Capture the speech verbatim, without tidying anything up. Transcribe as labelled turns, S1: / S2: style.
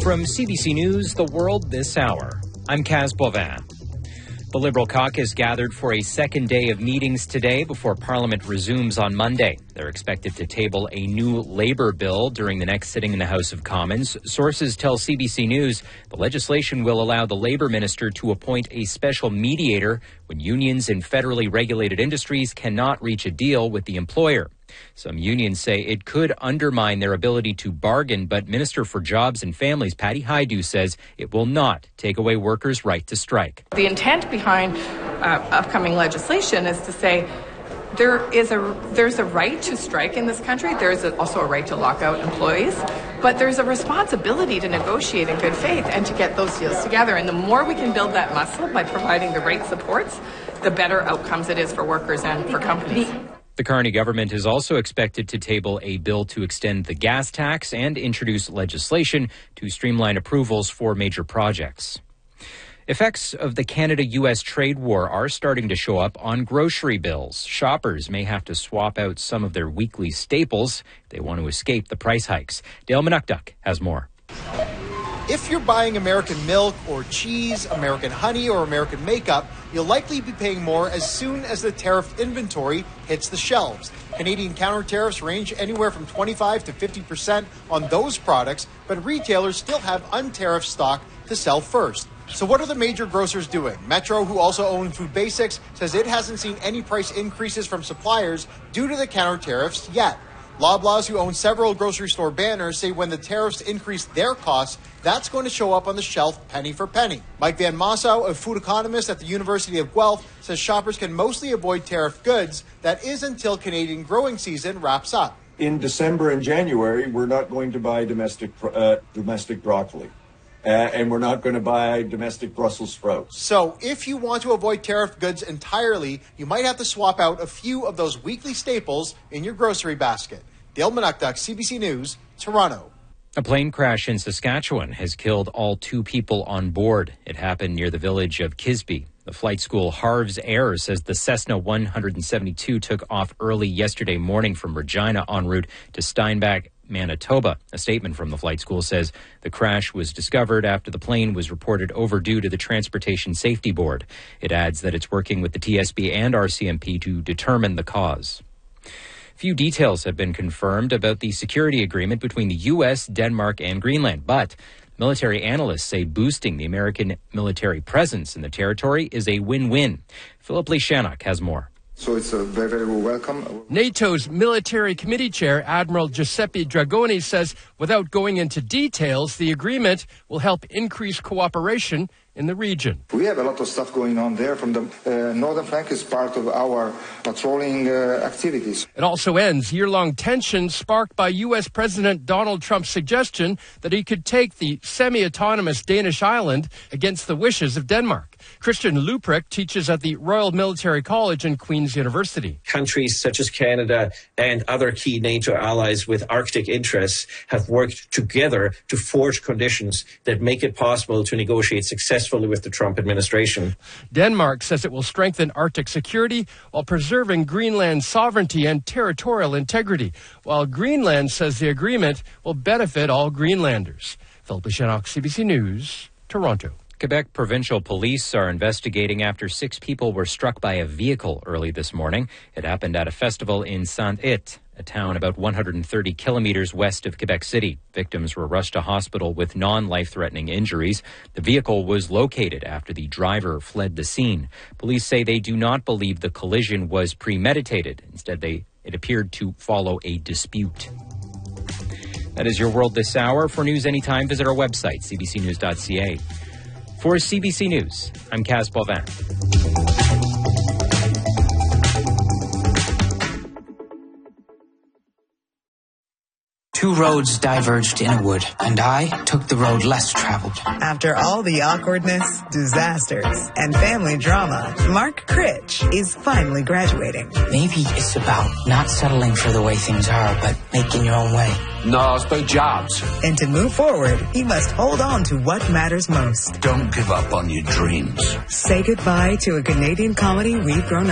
S1: From C B C News, The World This Hour, I'm Kaz Bovin. The Liberal caucus gathered for a second day of meetings today before Parliament resumes on Monday. They're expected to table a new Labour bill during the next sitting in the House of Commons. Sources tell C B C News the legislation will allow the Labour minister to appoint a special mediator when unions in federally regulated industries cannot reach a deal with the employer. Some unions say it could undermine their ability to bargain, but Minister for Jobs and Families Patty Hajdu says it will not take away workers' right to strike.
S2: The intent behind uh, upcoming legislation is to say there is a there's a right to strike in this country. There's a, also a right to lock out employees, but there's a responsibility to negotiate in good faith and to get those deals together. And the more we can build that muscle by providing the right supports, the better outcomes it is for workers and for companies.
S1: The Carney government is also expected to table a bill to extend the gas tax and introduce legislation to streamline approvals for major projects. Effects of the Canada-U S trade war are starting to show up on grocery bills. Shoppers may have to swap out some of their weekly staples if they want to escape the price hikes. Dale Manukduk has more.
S3: If you're buying American milk or cheese, American honey, or American makeup, you'll likely be paying more as soon as the tariff inventory hits the shelves. Canadian counter tariffs range anywhere from twenty-five to fifty percent on those products, but retailers still have untariffed stock to sell first. So what are the major grocers doing? Metro, who also owns Food Basics, says it hasn't seen any price increases from suppliers due to the counter tariffs yet. Loblaws, who own several grocery store banners, say when the tariffs increase their costs, that's going to show up on the shelf penny for penny. Mike Van Mossau, a food economist at the University of Guelph, says shoppers can mostly avoid tariff goods. That is until Canadian growing season wraps up.
S4: In December and January, we're not going to buy domestic uh, domestic broccoli. Uh, and we're not going to buy domestic Brussels sprouts.
S3: So if you want to avoid tariff goods entirely, you might have to swap out a few of those weekly staples in your grocery basket. Dale Manukduk, C B C News, Toronto.
S1: A plane crash in Saskatchewan has killed all two people on board. It happened near the village of Kisby. The flight school Harv's Air says the Cessna one seventy-two took off early yesterday morning from Regina en route to Steinbach, Manitoba. A statement from the flight school says the crash was discovered after the plane was reported overdue to the Transportation Safety Board. It adds that it's working with the T S B and R C M P to determine the cause. Few details have been confirmed about the security agreement between the U S, Denmark, and Greenland, but military analysts say boosting the American military presence in the territory is a win-win. Philip Lishanuk has more.
S5: So it's a very, very welcome.
S6: NATO's Military Committee Chair, Admiral Giuseppe Dragoni, says without going into details, the agreement will help increase cooperation in the region.
S5: We have a lot of stuff going on there. From the uh, northern flank is part of our patrolling uh, activities.
S6: It also ends year-long tensions sparked by U S. President Donald Trump's suggestion that he could take the semi-autonomous Danish island against the wishes of Denmark. Christian Luprecht teaches at the Royal Military College and Queen's University.
S7: Countries such as Canada and other key NATO allies with Arctic interests have worked together to forge conditions that make it possible to negotiate successfully with the Trump administration.
S6: Denmark says it will strengthen Arctic security while preserving Greenland's sovereignty and territorial integrity, while Greenland says the agreement will benefit all Greenlanders. Philip Lishanuk, C B C News, Toronto.
S1: Quebec provincial police are investigating after six people were struck by a vehicle early this morning. It happened at a festival in Saint-Hit, a town about one hundred thirty kilometers west of Quebec City. Victims were rushed to hospital with non-life-threatening injuries. The vehicle was located after the driver fled the scene. Police say they do not believe the collision was premeditated. Instead, they it appeared to follow a dispute. That is your World This Hour. For news anytime, visit our website, c b c news dot c a. For C B C News, I'm Kaz Bovin.
S8: Two roads diverged in a wood, and I took the road less traveled.
S9: After all the awkwardness, disasters, and family drama, Mark Critch is finally graduating.
S8: Maybe it's about not settling for the way things are, but making your own way.
S10: No, it's about jobs.
S9: And to move forward, he must hold on to what matters most.
S10: Don't give up on your dreams.
S9: Say goodbye to a Canadian comedy we've grown up